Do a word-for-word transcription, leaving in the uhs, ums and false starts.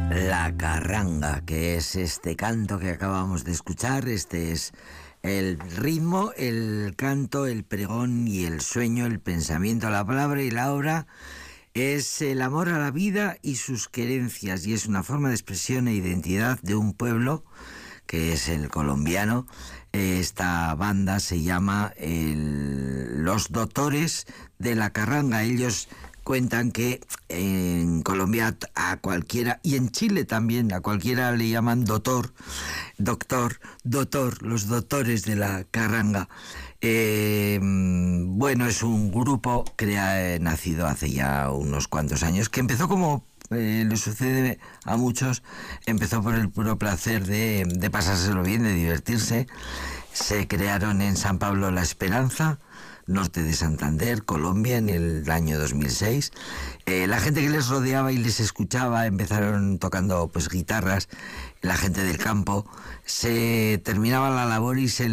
La carranga, que es este canto que acabamos de escuchar. Este es el ritmo, el canto, el pregón y el sueño, el pensamiento, la palabra y la obra. Es el amor a la vida y sus querencias, y es una forma de expresión e identidad de un pueblo que es el colombiano. Esta banda se llama el, Los Doctores de la Carranga. Ellos cuentan que en Colombia a cualquiera, y en Chile también, a cualquiera le llaman doctor, doctor, doctor, los doctores de la carranga. Eh, bueno, es un grupo crea, nacido hace ya unos cuantos años, que empezó como eh, le sucede a muchos, empezó por el puro placer de, de pasárselo bien, de divertirse. Se crearon en San Pablo La Esperanza, norte de Santander, Colombia, en el año dos mil seis. Eh, la gente que les rodeaba y les escuchaba empezaron tocando pues guitarras. La gente del campo se terminaba la labor y se